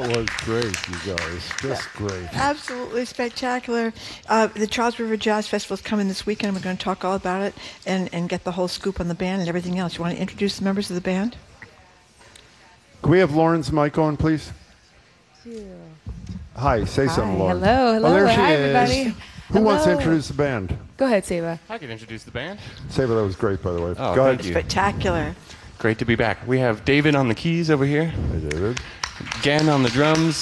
That was great, you guys. Just great. Absolutely spectacular. The Charles River Jazz Festival is coming this weekend. We're going to talk all about it and get the whole scoop on the band and everything else. You want to introduce the members of the band? Can we have Lauren's mic on, please? Hi, say something, Lauren. Hello. Oh, there she Hi, is. everybody. Who wants to Hello. introduce the band? Go ahead, Seva. I can introduce the band. Saber, that was great, by the way. Oh, Go thank ahead. you. Spectacular. Great to be back. We have David on the keys over here, Hey, David. Gan on the drums,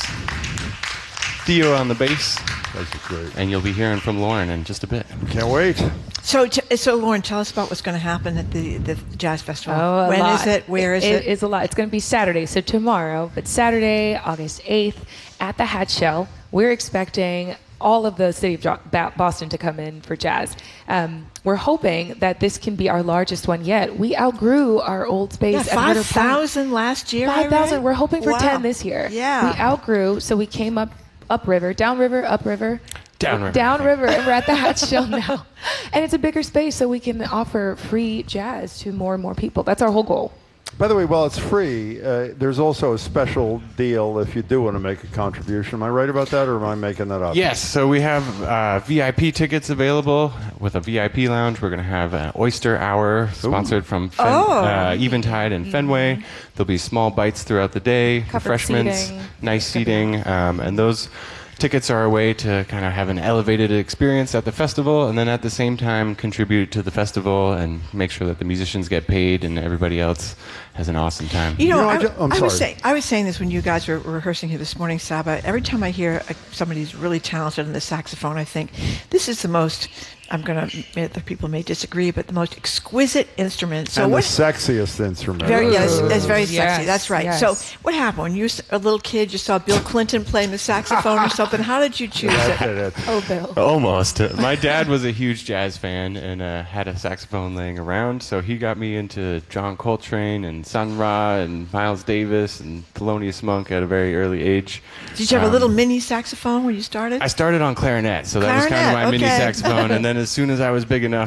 Theo on the bass, That's great. and you'll be hearing from Lauren in just a bit. Can't wait. So Lauren, tell us about what's going to happen at the Jazz Festival. Oh, When is it? Where is it? It is a lot. It's going to be Saturday, so tomorrow, but Saturday, August 8th, at the Hatch Shell. We're expecting all of the city of Boston to come in for jazz. We're hoping that this can be our largest one yet. We outgrew our old space. Yeah, 5,000 last year. 5,000. We're hoping for Wow. 10 this year. Yeah. We outgrew, so we came upriver, downriver, upriver. Downriver. Downriver, and we're at the Hatch Shell now. And it's a bigger space, so we can offer free jazz to more and more people. That's our whole goal. By the way, while it's free, there's also a special deal if you do want to make a contribution. Am I right about that, or am I making that up? Yes, so we have VIP tickets available with a VIP lounge. We're going to have an oyster hour sponsored from Eventide and Fenway. There'll be small bites throughout the day, Covered refreshments, seating. nice seating, and those tickets are a way to kind of have an elevated experience at the festival, and then at the same time contribute to the festival and make sure that the musicians get paid and everybody else has an awesome time. You know, I'm sorry. I was saying this when you guys were rehearsing here this morning, Saba. Every time I hear somebody who's really talented on the saxophone, I think this is the most. I'm going to admit that people may disagree, but the most exquisite instrument. So And what? the sexiest instrument. Yes, it's very sexy. Yes, That's right. yes. So what happened when you were a little kid? You saw Bill Clinton playing the saxophone or something. How did you choose That it? did it. Oh, Bill. Almost. My dad was a huge jazz fan and had a saxophone laying around, so he got me into John Coltrane and Sun Ra and Miles Davis and Thelonious Monk at a very early age. Did you have a little mini saxophone when you started? I started on clarinet, so that was kind of Clarinet, my mini okay. saxophone, and then as soon as I was big enough